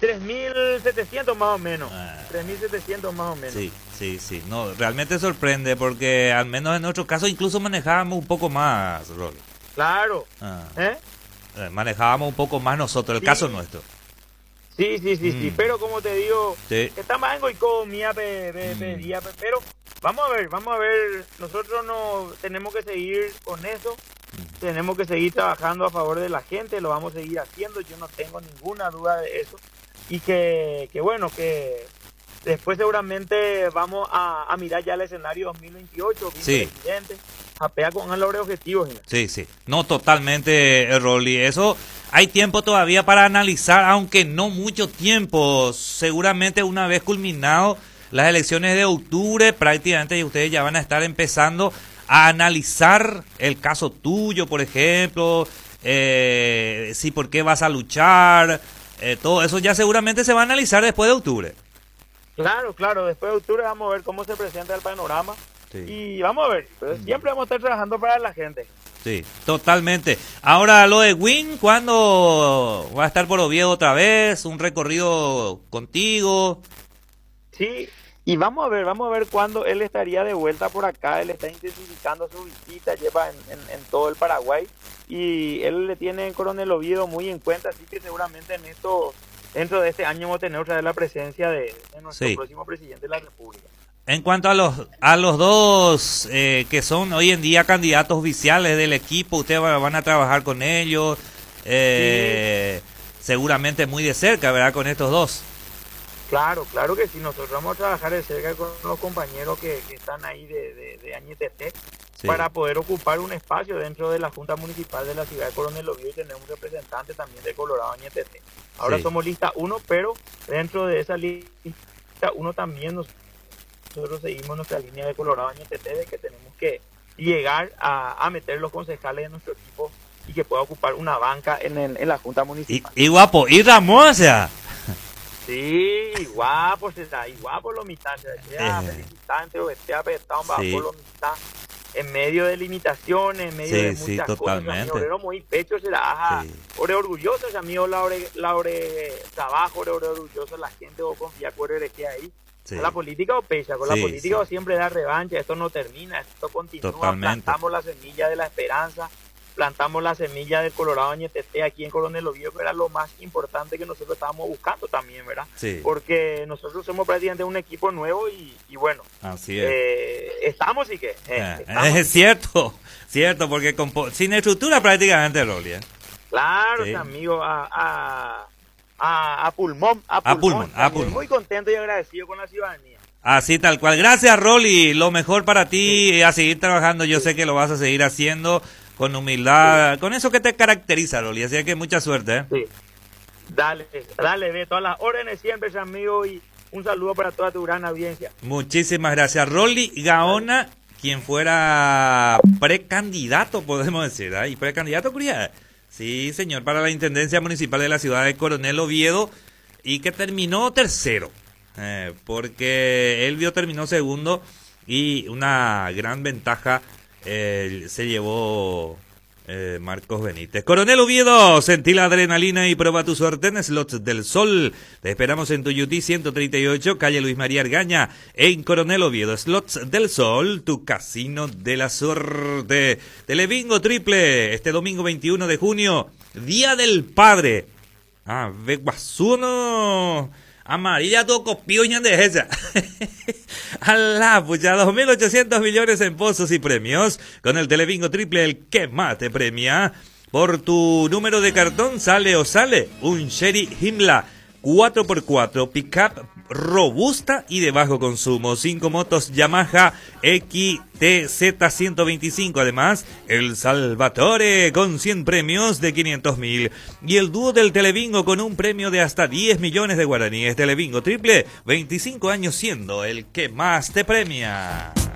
3.700 más o menos. 3.700 más o menos. Sí, sí, sí. No, realmente sorprende porque al menos en nuestro caso incluso manejábamos un poco más, Rolly. Claro. Manejábamos un poco más nosotros, el Sí. caso nuestro. Sí, pero como te digo, Sí. está más en Goicomía, pero vamos a ver, nosotros no tenemos que seguir con eso, tenemos que seguir trabajando a favor de la gente, lo vamos a seguir haciendo, yo no tengo ninguna duda de eso, y que bueno, que después seguramente vamos a mirar ya el escenario 2028, vicepresidente, apea con los objetivos. Sí, sí, no totalmente, Rolly, eso hay tiempo todavía para analizar, aunque no mucho tiempo, seguramente una vez culminado las elecciones de octubre, prácticamente ustedes ya van a estar empezando a analizar el caso tuyo, por ejemplo, si por qué vas a luchar, todo eso ya seguramente se va a analizar después de octubre. Claro, después de octubre vamos a ver cómo se presenta el panorama. Sí. Y vamos a ver, siempre vamos a estar trabajando para la gente. Sí, totalmente. Ahora lo de Win, ¿cuándo va a estar por Oviedo otra vez? ¿Un recorrido contigo? Sí, y vamos a ver cuándo él estaría de vuelta por acá. Él está intensificando su visita, lleva en todo el Paraguay y él le tiene en Coronel Oviedo muy en cuenta, así que seguramente dentro de este año vamos a tener otra vez la presencia de nuestro próximo presidente de la República. En cuanto a los dos que son hoy en día candidatos oficiales del equipo, ustedes van a trabajar con ellos, seguramente muy de cerca, ¿verdad? Con estos dos. Claro que sí, nosotros vamos a trabajar de cerca con los compañeros que están ahí de Añetete para poder ocupar un espacio dentro de la Junta Municipal de la ciudad de Coronel Oviedo y tener un representante también de Colorado Añetete. Ahora somos lista 1, pero dentro de esa lista 1 también nosotros seguimos nuestra línea de Colorado Añetete de que tenemos que llegar a meter los concejales de nuestro equipo y que pueda ocupar una banca en la Junta Municipal. Y guapo, y Ramón, o sea. Sí, guapo lo mitad, felicitante, apretado bajo lo mitad, en medio de limitaciones, en medio de muchas totalmente. cosas, amigo, muy pecho será, ore orgulloso, amigo, laure trabajo, ore orgulloso la gente o confía que ahí. Con la política o pecha, con la política o siempre da revancha, esto no termina, esto continúa, plantamos la semilla de la esperanza, plantamos la semilla del Colorado Añetete aquí en Coronel Oviedo, que era lo más importante que nosotros estábamos buscando también, ¿verdad? Sí. Porque nosotros somos prácticamente un equipo nuevo y bueno, así es. Estamos y que... es cierto, porque sin estructura prácticamente, Rolly. Claro, amigo, a pulmón. Muy contento y agradecido con la ciudadanía. Así tal cual. Gracias, Rolly. Lo mejor para ti, a seguir trabajando. Yo sé que lo vas a seguir haciendo con humildad, con eso que te caracteriza, Rolly. Así que mucha suerte. Sí. Dale, ve todas las órdenes siempre, amigo, y un saludo para toda tu gran audiencia. Muchísimas gracias. Rolly Gaona, quien fuera precandidato, podemos decir, y precandidato, Curia. Sí, señor, para la Intendencia Municipal de la ciudad de Coronel Oviedo y que terminó tercero, porque Elvio terminó segundo y una gran ventaja se llevó Marcos Benítez. Coronel Oviedo, sentí la adrenalina y prueba tu suerte en Slots del Sol. Te esperamos en Tuyutí 138, calle Luis María Argaña, en Coronel Oviedo. Slots del Sol, tu casino de la suerte. Telebingo triple, este domingo 21 de junio, Día del Padre. Veguasuno. Amarilla todo copio y de esa. Alá, pucha, 2.800 millones en pozos y premios. Con el Telebingo triple, el que más te premia. Por tu número de cartón sale un Sherry Himla 4x4, pickup robusta y de bajo consumo. 5 motos Yamaha XTZ 125. Además, el Salvatore con 100 premios de 500.000. Y el dúo del Telebingo con un premio de hasta 10 millones de guaraníes. Telebingo triple, 25 años siendo el que más te premia.